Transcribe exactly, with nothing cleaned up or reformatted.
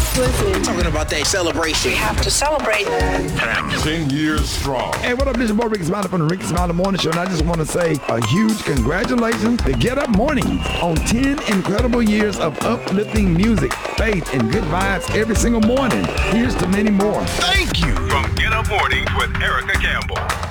Listen. Talking about that celebration. We have to celebrate. Ten years strong. Hey, what up? This is your boy Ricky Smiley from the Ricky Smiley Morning Show, and I just want to say a huge congratulations to Get Up Mornings on ten incredible years of uplifting music, faith, and good vibes every single morning. Here's to many more. Thank you from Get Up Mornings with Erica Campbell.